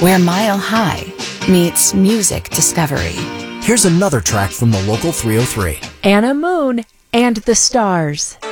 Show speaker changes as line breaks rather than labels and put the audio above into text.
where Mile High meets music discovery.
Here's another track from the Local 303.
Anna Moon and the Stars.